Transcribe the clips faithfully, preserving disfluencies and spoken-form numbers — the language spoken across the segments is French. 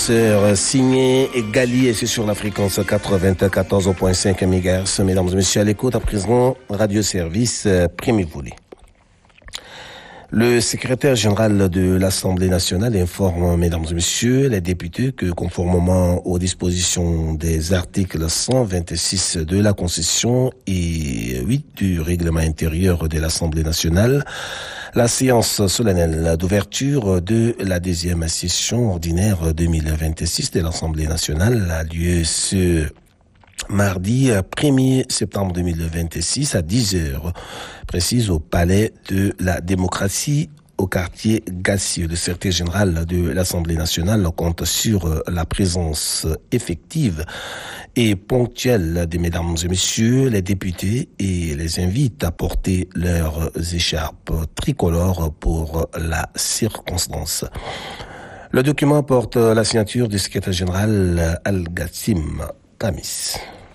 Signé Gali et c'est sur la fréquence quatre-vingt-quatorze virgule cinq mégahertz. Mesdames et messieurs, à l'écoute à présent, Radio Service, premier volet. Le secrétaire général de l'Assemblée nationale informe, mesdames et messieurs, les députés que conformément aux dispositions des articles cent vingt-six de la Constitution et huit du règlement intérieur de l'Assemblée nationale, la séance solennelle d'ouverture de la deuxième session ordinaire deux mille vingt-six de l'Assemblée nationale a lieu ce mardi premier septembre deux mille vingt-six à dix heures, précise au Palais de la Démocratie au quartier Gassier. Le secrétaire général de l'Assemblée nationale compte sur la présence effective et ponctuelle des mesdames et messieurs les députés et les invite à porter leurs écharpes tricolores pour la circonstance. Le document porte la signature du secrétaire général Al-Gassim Kamis.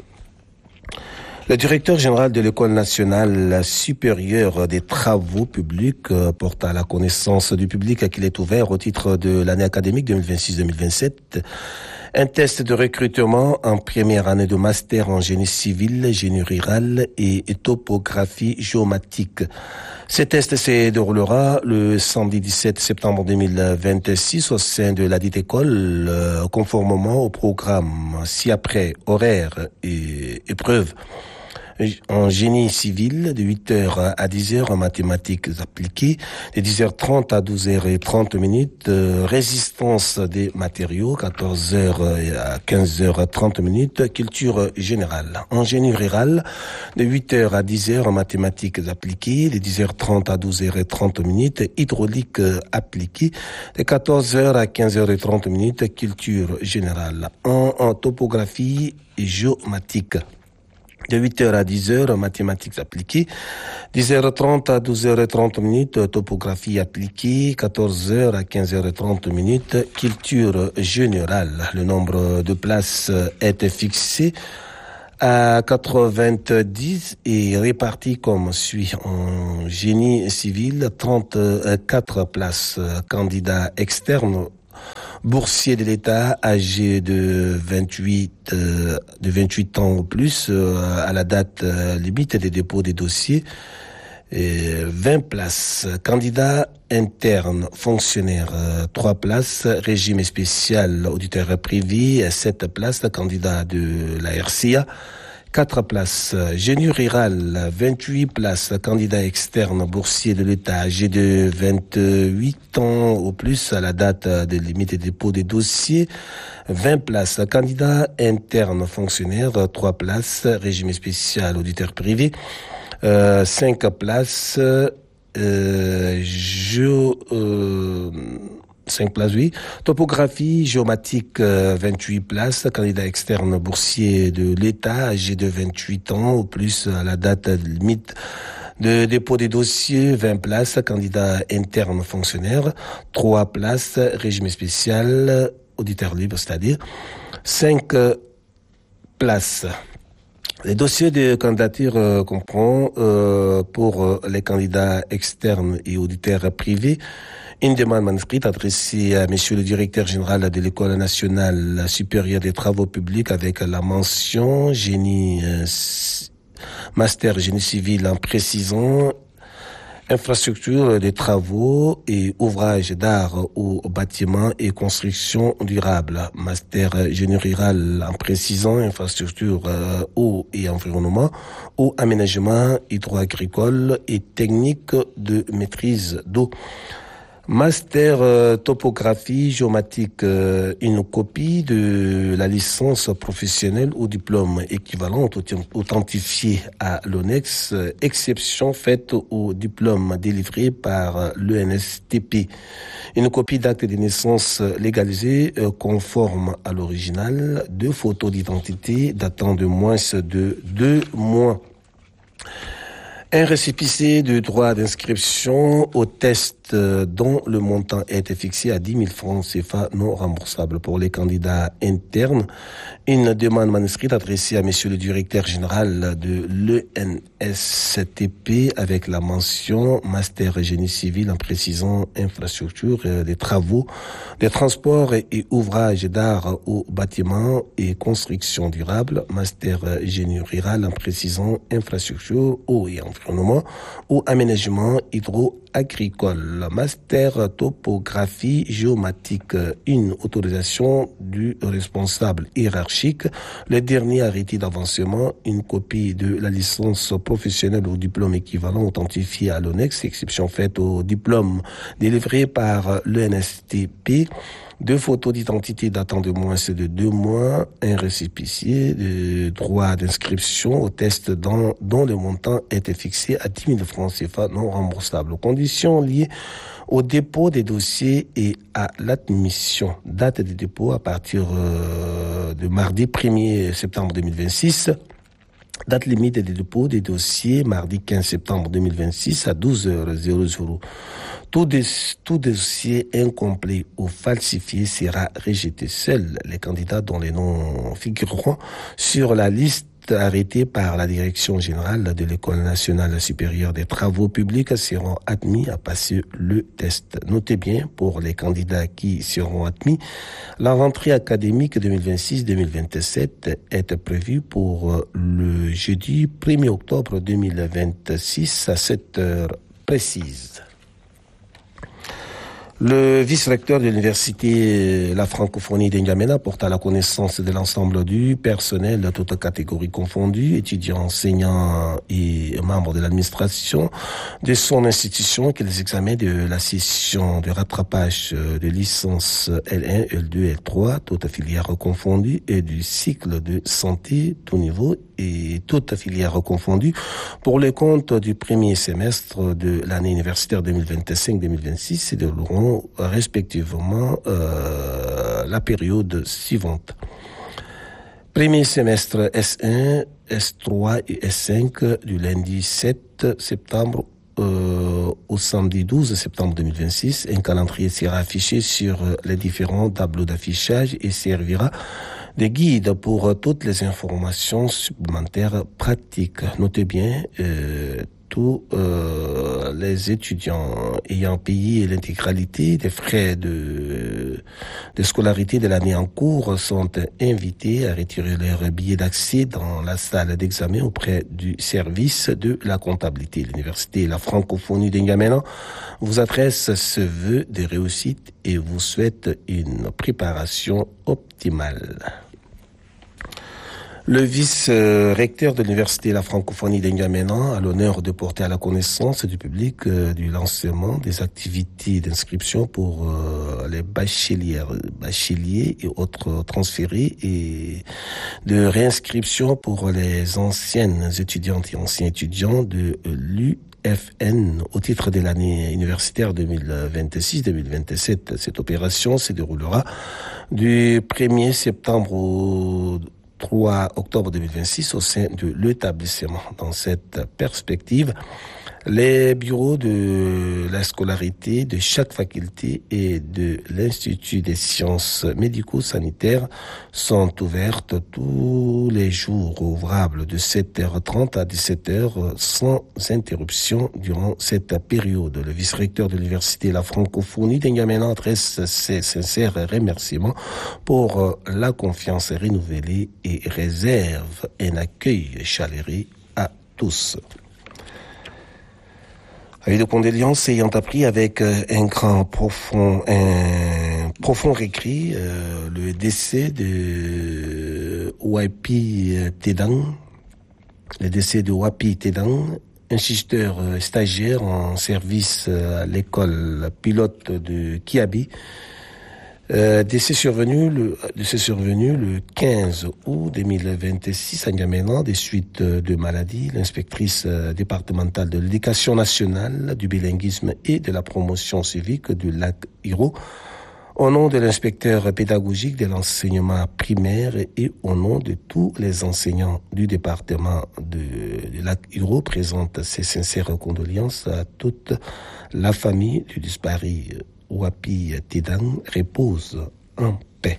Le directeur général de l'École nationale supérieure des travaux publics porte à la connaissance du public qu'il est ouvert au titre de l'année académique deux mille vingt-six deux mille vingt-sept un test de recrutement en première année de master en génie civil, génie rural et topographie géomatique. Ce test se déroulera le samedi dix-sept septembre deux mille vingt-six au sein de la dite école, conformément au programme ci-après horaire et épreuve en génie civil de huit heures à dix heures en mathématiques appliquées, de dix heures trente à douze heures trente minutes, euh, résistance des matériaux, quatorze heures à quinze heures trente minutes, culture générale. En génie rural, de huit heures à dix heures en mathématiques appliquées, de dix heures trente à douze heures trente minutes, hydraulique appliquée, de quatorze heures à quinze heures trente minutes, culture générale. En, en topographie géomatique, de huit heures à dix heures en mathématiques appliquées, dix heures trente à douze heures trente minutes, topographie appliquée, quatorze heures à quinze heures trente minutes, culture générale. Le nombre de places est fixé à quatre-vingt-dix et réparti comme suit. En génie civil, trente-quatre places. Candidats externes, boursier de l'État âgé de vingt-huit euh, de vingt-huit ans ou plus euh, à la date euh, limite des dépôts des dossiers, et vingt places. Candidats internes, fonctionnaires, euh, trois places. Régime spécial, auditeur privé, sept places. Candidat de la R C A, quatre places. Génie rural, vingt-huit places. Candidat externe, boursier de l'État, âgé de vingt-huit ans au plus à la date de limite de dépôt des dossiers, vingt places. Candidat interne, fonctionnaire, trois places. Régime spécial, auditeur privé, euh, cinq places. Euh, je... Euh, cinq places, oui. Topographie géomatique, euh, vingt-huit places. Candidat externe, boursier de l'État, âgé de vingt-huit ans au plus à la date limite de dépôt des dossiers, vingt places. Candidat interne, fonctionnaire, trois places. Régime spécial, auditeur libre, c'est-à-dire cinq places. Les dossiers de candidature euh, comprend euh, pour euh, les candidats externes et auditeurs privés une demande manuscrite adressée à Monsieur le directeur général de l'École nationale supérieure des travaux publics avec la mention génie euh, master génie civil en précisant infrastructure des travaux et ouvrages d'art ou bâtiments et construction durable. Master génie rural en précisant infrastructure euh, eau et environnement ou aménagement hydro-agricole et technique de maîtrise d'eau. Master euh, topographie géomatique, euh, une copie de la licence professionnelle ou diplôme équivalent authentifié à l'O N E X, euh, exception faite au diplôme délivré par l'E N S T P. Une copie d'acte de naissance légalisé euh, conforme à l'original, deux photos d'identité datant de moins de deux mois. Un récépissé de droit d'inscription au test dont le montant a été fixé à dix mille francs C F A non remboursables. Pour les candidats internes, une demande manuscrite adressée à Monsieur le directeur général de l'E N S T P avec la mention Master Génie Civil en précisant infrastructure des travaux, des transports et ouvrages d'art au bâtiment et construction durable, Master Génie Rural en précisant infrastructure, eau et environnement ou aménagement hydro-agricole, Master Topographie géomatique, une autorisation du responsable hiérarchique, le dernier arrêté d'avancement, une copie de la licence professionnelle ou diplôme équivalent authentifié à l'O N E X, exception faite au diplôme délivré par l'E N S T P, deux photos d'identité datant de moins de deux mois, un récépissé de droit d'inscription au test dont, dont le montant était fixé à dix mille francs C F A non remboursables. Aux conditions liées au dépôt des dossiers et à l'admission. Date de dépôt à partir euh, de mardi premier septembre deux mille vingt-six. Date limite de dépôt des dossiers, mardi quinze septembre deux mille vingt-six à douze heures. Tout, des, tout dossier incomplet ou falsifié sera rejeté. Seuls les candidats dont les noms figureront sur la liste arrêtés par la Direction générale de l'École nationale supérieure des travaux publics seront admis à passer le test. Notez bien, pour les candidats qui seront admis, la rentrée académique deux mille vingt-six deux mille vingt-sept est prévue pour le jeudi premier octobre deux mille vingt-six à sept heures précises. Le vice-recteur de l'université La Francophonie d'Injamena porte à la connaissance de l'ensemble du personnel, de toutes catégories confondues, étudiants, enseignants et membres de l'administration de son institution, que les examens de la session de rattrapage de licence L un, L deux, L trois, toutes filières confondues, et du cycle de santé, tout niveau et toutes filières confondues, pour le compte du premier semestre de l'année universitaire deux mille vingt-cinq deux mille vingt-six, se dérouleront respectivement euh, la période suivante. Premier semestre S un, S trois et S cinq du lundi sept septembre euh, au samedi douze septembre deux mille vingt-six. Un calendrier sera affiché sur les différents tableaux d'affichage et servira de guide pour toutes les informations supplémentaires pratiques. Notez bien, euh, tous euh, les étudiants ayant payé l'intégralité des frais de, de scolarité de l'année en cours sont invités à retirer leur billet d'accès dans la salle d'examen auprès du service de la comptabilité. L'université La Francophonie d'Injamena vous adresse ce vœu de réussite et vous souhaite une préparation optimale. Le vice-recteur de l'université La Francophonie d'Injamena a l'honneur de porter à la connaissance du public euh, du lancement des activités d'inscription pour euh, les bacheliers, bacheliers et autres transférés et de réinscription pour les anciennes étudiantes et anciens étudiants de euh, l'U F N au titre de l'année universitaire deux mille vingt-six deux mille vingt-sept. Cette opération se déroulera du premier septembre au trois octobre deux mille vingt-six au sein de l'établissement. Dans cette perspective, les bureaux de la scolarité de chaque faculté et de l'Institut des sciences médico-sanitaires sont ouvertes tous les jours ouvrables de sept heures trente à dix-sept heures sans interruption durant cette période. Le vice-recteur de l'université La Francophonie d'Injamena adresse ses sincères remerciements pour la confiance renouvelée et réserve un accueil chaleureux à tous. Avec de condoléances ayant appris avec un grand profond, un profond regret euh, le décès de Wapi Tedan, le décès de Wapi Tedan, un chichteur stagiaire en service à l'école pilote de Kiabi. Euh, décès survenu le, décès survenu le quinze août deux mille vingt-six à N'Djamena des suites de maladies. L'inspectrice départementale de l'éducation nationale, du bilinguisme et de la promotion civique du lac Hiro Au nom de l'inspecteur pédagogique de l'enseignement primaire et au nom de tous les enseignants du département de, de la Hiro, présente ses sincères condoléances à toute la famille du disparu Wapi Tedan. Repose en paix.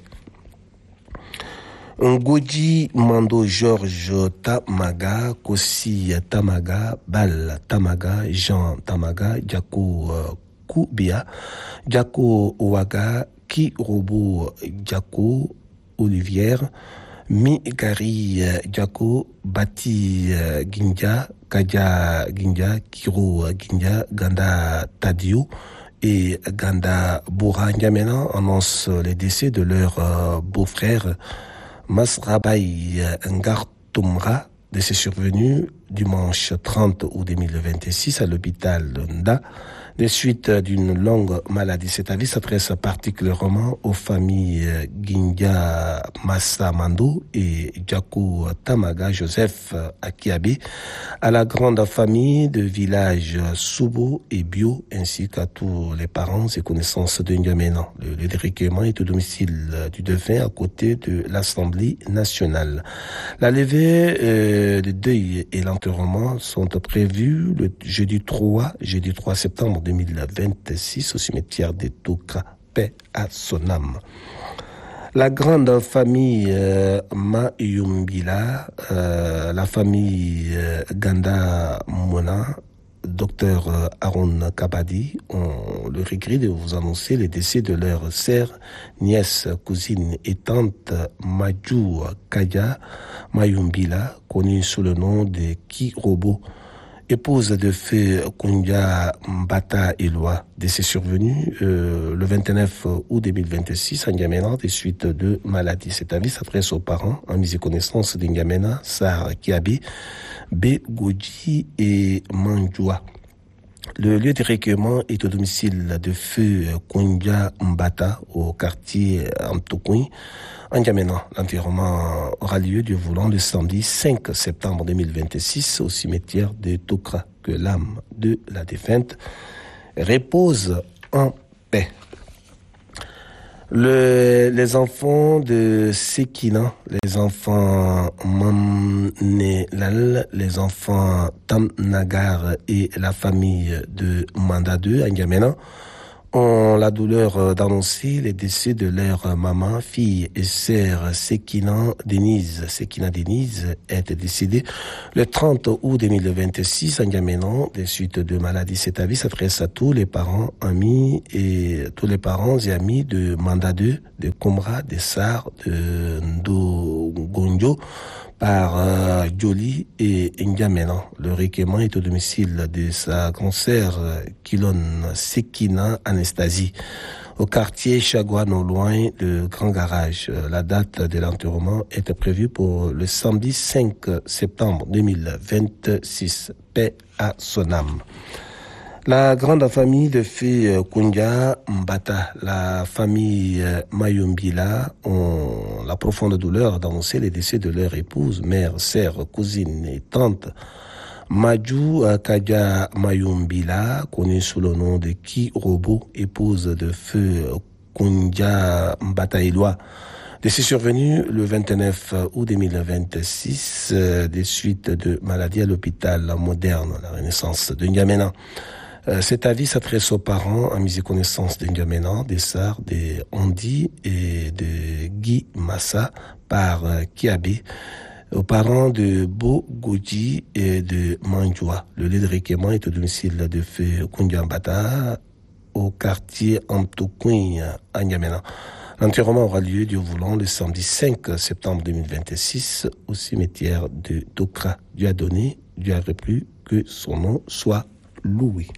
Ngoji Mando Georges Tamaga, Kosi Tamaga, Bal Tamaga, Jean Tamaga, Djako Koubia, Djako Ouaga, Ki Robo Djako Olivière, Mi Gari Djako, Bati Ginja, Kaja Ginja, Kiro Ginja, Ganda Tadio et Ganda Boura N'Djamena annoncent les décès de leur euh, beau-frère Masrabaï Ngartumra, décès survenu dimanche trente août deux mille vingt-six à l'hôpital de Nda, des suites d'une longue maladie. Cet avis s'adresse particulièrement aux familles Ginja Massa Mando et Djako Tamaga Joseph Akiabe, à la grande famille de village Soubo et Bio, ainsi qu'à tous les parents et connaissances de N'Djamena. Le, le dérecueillement est au domicile du défunt à côté de l'Assemblée nationale. La levée euh, de deuil et l'enterrement sont prévus le jeudi trois, jeudi trois septembre deux mille vingt-six au cimetière de Toka, paix à son âme. La grande famille euh, Mayumbila, euh, la famille euh, Ganda Mona, docteur euh, Aaron Kabadi, ont le regret de vous annoncer le décès de leur sœur, nièce, cousine et tante Majou Kaya Mayumbila, connue sous le nom de Kirobo, épouse de feu Koundia Mbata Eloi, décès survenu euh, le vingt-neuf août deux mille vingt-six à N'Djamena des suites de maladies. Cet avis s'adresse aux parents en mise et connaissance de N'Djamena, Sar Kiabe, B. Goji et Manjoua. Le lieu de recueillement est au domicile de feu Koundia Mbata au quartier Amtokoui, en N'Djamena. L'enterrement aura lieu du voulant le samedi cinq septembre deux mille vingt-six au cimetière de Tokra. Que l'âme de la défunte repose en paix. Le, les enfants de Sekina, les enfants Mamnelal, les enfants Tamnagar et la famille de Manda deux à N'Djamena ont la douleur d'annoncer les décès de leur maman, fille et sœur Sekina Denise. Sekina Denise est décédée le trente août deux mille vingt-six à N'Djamena des suites de maladies. Cet avis s'adresse à tous les parents, amis et tous les parents et amis de Manda deux, de Komra, de Sar, de Ndogonjo, par euh, Joli et N'Djamena. Le recueillement est au domicile de sa grand-sœur euh, Kilon Sekina Anastasie, au quartier Chagouane, au loin de Grand Garage. Euh, la date de l'enterrement est prévue pour le samedi cinq septembre deux mille vingt-six. Paix à son âme. La grande famille de feu Koundia Mbata, la famille Mayumbila ont la profonde douleur d'annoncer les décès de leur épouse, mère, sœur, cousine et tante Majou Kaja Mayumbila, connue sous le nom de Ki Robo, épouse de feu Koundia Mbata Eloi. Décès survenu le vingt-neuf août deux mille vingt-six euh, des suites de maladies à l'hôpital moderne, la Renaissance de N'Djamena. Euh, cet avis s'adresse aux parents en mise et connaissance de N'Djamena, des Sars, des Ondi et de Guy Massa par euh, Kiabe, aux parents de Bo Goji et de Manjoua. Le lieu de recueillement est au domicile de feu Koundiambata, au quartier Amtokoui à N'Djamena. L'enterrement aura lieu du voulant le samedi cinq septembre deux mille vingt-six au cimetière de Tokra. Dieu a donné, Dieu a repris, que son nom soit loué.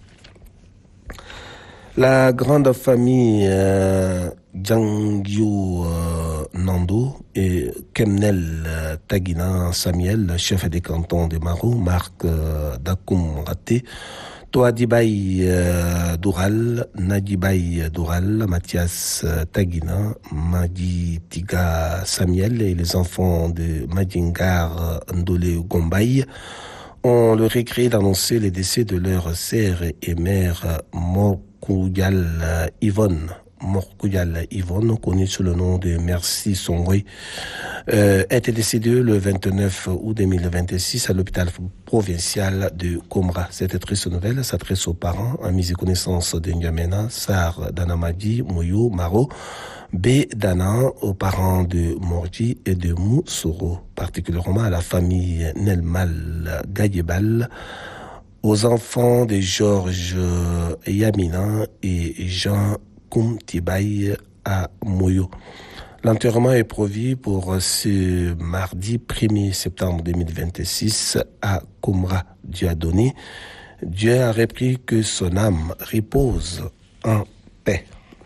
La grande famille euh, Djangyo euh, Nando et Kemnel euh, Tagina Samuel, chef des cantons de Maro, Marc euh, Dakoum Raté, Toadibaï euh, Doural, Nadibaï Doural, Mathias euh, Tagina, Madi Tiga Samuel et les enfants de Madingar Ndole Gombaï ont le regret d'annoncer les décès de leur sœur et mère Mokouyal Yvonne Morkouyal Yvonne, connue sous le nom de Merci Songwe, euh, était décédée le vingt-neuf août deux mille vingt-six à l'hôpital provincial de Komra. Cette triste nouvelle s'adresse aux parents, amis et connaissances de N'Djamena, Sar Danamadi, Moyo, Maro, B. Dana, aux parents de Mordi et de Moussoro, particulièrement à la famille Nelmal Gayebal, aux enfants de Georges Yamina et Jean Koumtibaï à Moyo. L'enterrement est prévu pour ce mardi premier septembre deux mille vingt-six à Komra. Dieu a donné, Dieu a repris, que son âme repose en paix.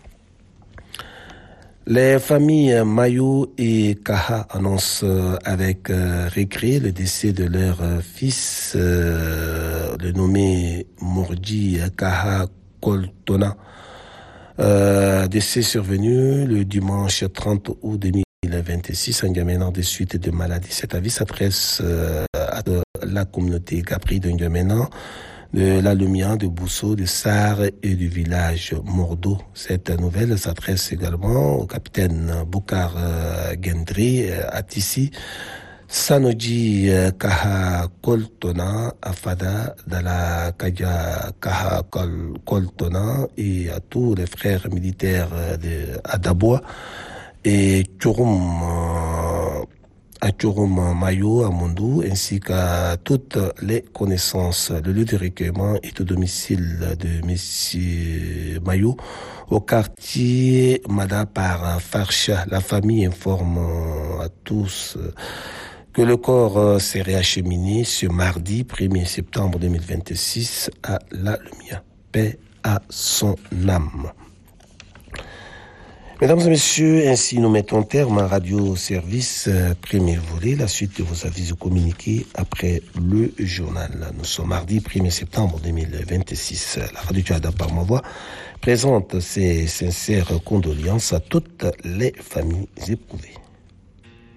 Les familles Mayo et Kaha annoncent avec euh, regret le décès de leur fils, euh, le nommé Mordi Kaha Koltona. Euh, décès survenu le dimanche trente août deux mille vingt-six en N'Djamena des suites de maladie. Cet avis s'adresse euh, à la communauté Capri de N'Djamena, de la Lumia, de Bousso, de Sar et du village Mordo. Cette nouvelle s'adresse également au capitaine Boukar euh, Gendri euh, à Tissi, Sanoji euh, Kaha Koltona, Afada, Dala Kaja Kaha Kol, Koltona et à tous les frères militaires euh, de Adaboua et Tchouroum euh, à Tchouroum Mayo, à Mondou, ainsi qu'à toutes les connaissances. Le lieu de recueillement est au domicile de M. Mayo, au quartier Mada par Farcha. La famille informe à tous que le corps serait acheminé ce mardi premier septembre deux mille vingt-six à La Lumia. Paix à son âme. Mesdames et messieurs, ainsi nous mettons terme à Radio Service euh, premier volet, la suite de vos avis ou communiqués après le journal. Nous sommes mardi premier septembre deux mille vingt-six. La Radio Tchada par ma voix présente ses sincères condoléances à toutes les familles éprouvées.